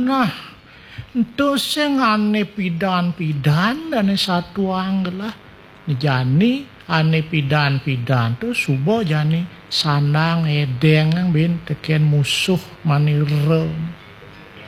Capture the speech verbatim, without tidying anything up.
Nah, itu sing ane pidan-pidan dan satu anggelah. Jani ane pidan-pidan tu subo jani sandang edeng yang bin teken musuh manirem.